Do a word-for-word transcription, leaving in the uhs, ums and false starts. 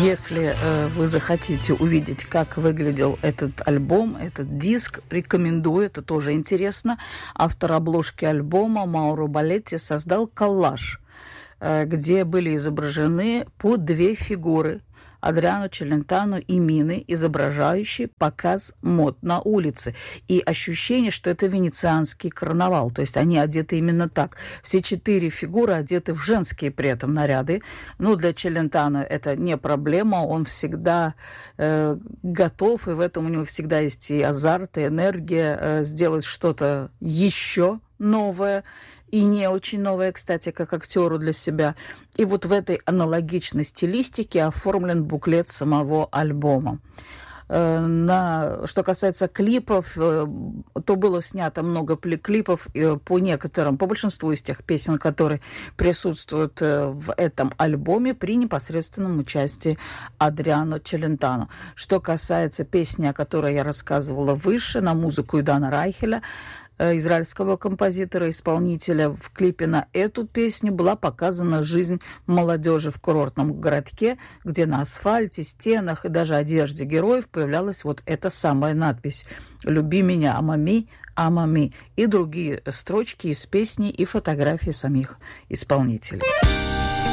Если э, вы захотите увидеть, как выглядел этот альбом, этот диск, рекомендую, это тоже интересно. Автор обложки альбома Мауро Балетти создал коллаж, э, где были изображены по две фигуры – Адриано Челентано и Мины, изображающие показ мод на улице. И ощущение, что это венецианский карнавал. То есть они одеты именно так. Все четыре фигуры одеты в женские при этом наряды. Ну, для Челентано это не проблема. Он всегда э, готов, и в этом у него всегда есть и азарт, и энергия э, сделать что-то еще новое. И не очень новое, кстати, как актеру для себя. И вот в этой аналогичной стилистике оформлен буклет самого альбома. На, что касается клипов, то было снято много клипов по некоторым, по большинству из тех песен, которые присутствуют в этом альбоме при непосредственном участии Адриано Челентано. Что касается песни, о которой я рассказывала выше, на музыку Идана Райхеля, израильского композитора-исполнителя, в клипе на эту песню была показана жизнь молодежи в курортном городке, где на асфальте, стенах и даже одежде героев появлялась вот эта самая надпись «Люби меня, амами, амами» и другие строчки из песни и фотографии самих исполнителей.